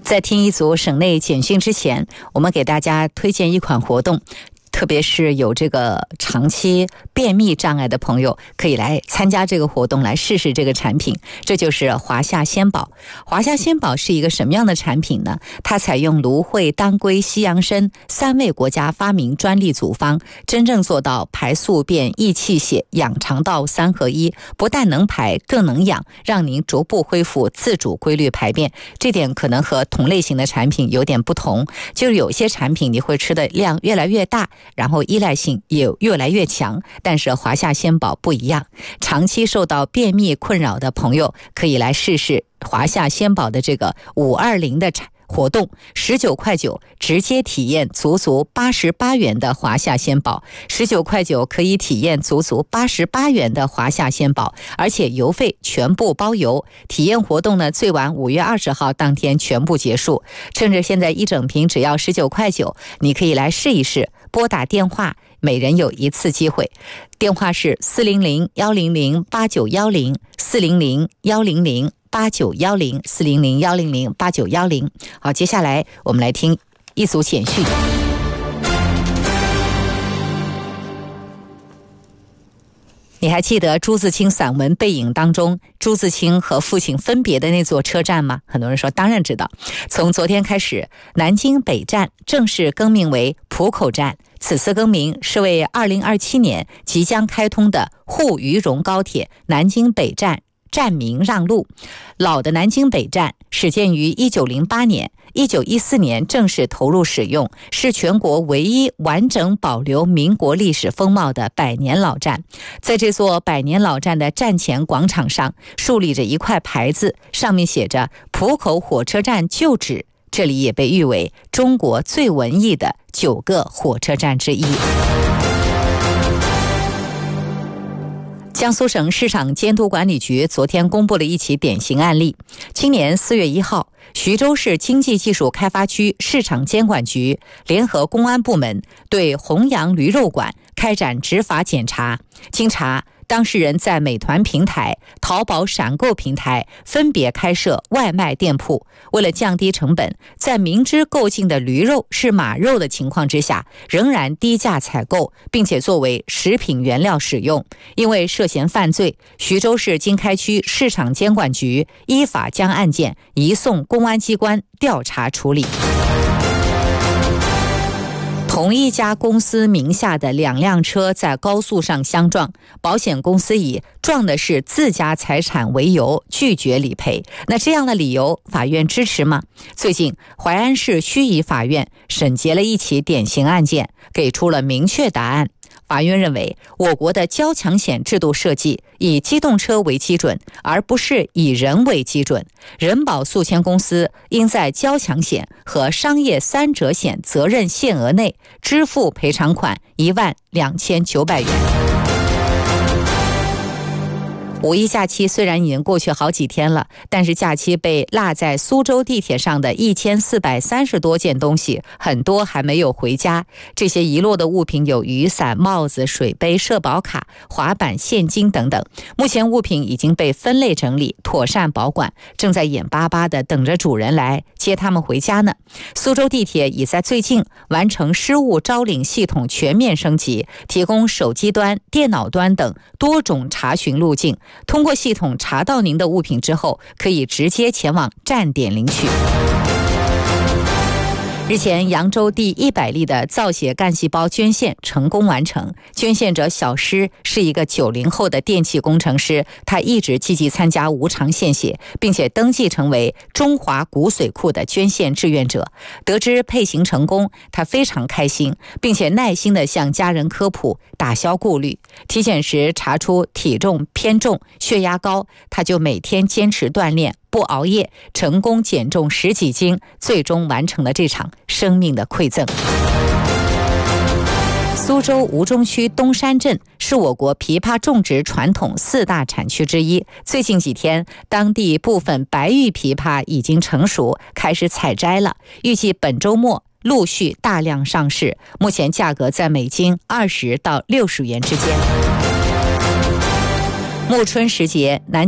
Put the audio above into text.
在听一组省内简讯之前，我们给大家推荐一款活动，特别是有这个长期便秘障碍的朋友，可以来参加这个活动，来试试这个产品。这就是华夏鲜宝。华夏鲜宝是一个什么样的产品呢？它采用芦荟、当归、西洋参3位国家发明专利组方，真正做到排宿便、益气血、养肠道3合1，不但能排，更能养，让您逐步恢复自主规律排便。这点可能和同类型的产品有点不同，就是有些产品你会吃的量越来越大，然后依赖性也越来越强，但是华夏鲜宝不一样。长期受到便秘困扰的朋友可以来试试华夏鲜宝的这个520的活动，19.9块直接体验足88元的华夏鲜宝，19.9块可以体验足88元的华夏鲜宝，而且邮费全部包邮。体验活动呢，最晚5月20号当天全部结束。趁着现在一整瓶只要19.9块，你可以来试一试，拨打电话，每人有1次机会。电话是400-100-8910 400-100-8910 400-100-8910。好，接下来我们来听一组简讯。你还记得朱自清散文《背影》当中朱自清和父亲分别的那座车站吗？很多人说当然知道。从昨天开始，南京北站正式更名为浦口站，此次更名是为2027年即将开通的沪渝蓉高铁南京北站站名让路。老的南京北站始建于1908年，1914年正式投入使用，是全国唯一完整保留民国历史风貌的100年老站。在这座100年老站的站前广场上，竖立着一块牌子，上面写着浦口火车站旧址，这里也被誉为中国最文艺的9个火车站之一。江苏省市场监督管理局昨天公布了一起典型案例。今年4月1号，徐州市经济技术开发区市场监管局联合公安部门对弘扬驴肉馆开展执法检查。经查，当事人在美团平台、淘宝闪购平台分别开设外卖店铺，为了降低成本，在明知购进的驴肉是马肉的情况之下，仍然低价采购，并且作为食品原料使用。因为涉嫌犯罪，徐州市经开区市场监管局依法将案件移送公安机关调查处理。同一家公司名下的2辆车在高速上相撞，保险公司以撞的是自家财产为由拒绝理赔。那这样的理由，法院支持吗？最近，淮安市盱眙法院审结了一起典型案件，给出了明确答案。法院认为，我国的交强险制度设计以机动车为基准，而不是以人为基准。人保诉签公司应在交强险和商业3者险责任限额内支付赔偿款12900元。五一假期虽然已经过去好几天了，但是假期被落在苏州地铁上的1430多件东西，很多还没有回家。这些遗落的物品有雨伞、帽子、水杯、社保卡、滑板、现金等等。目前物品已经被分类整理，妥善保管，正在眼巴巴地等着主人来接他们回家呢。苏州地铁已在最近完成失物招领系统全面升级，提供手机端、电脑端等多种查询路径。通过系统查到您的物品之后，可以直接前往站点领取。日前，扬州第100例的造血干细胞捐献成功完成。捐献者小施是一个90后的电气工程师，他一直积极参加无偿献血，并且登记成为中华骨髓库的捐献志愿者。得知配型成功，他非常开心，并且耐心地向家人科普，打消顾虑。体检时查出体重偏重、血压高，他就每天坚持锻炼，不熬夜，成功减重10几斤，最终完成了这场生命的馈赠。苏州吴中区东山镇是我国枇杷种植传统4大产区之一。最近几天，当地部分白玉枇杷已经成熟，开始采摘了，预计本周末陆续大量上市，目前价格在每斤20到60元之间。暮春时节，南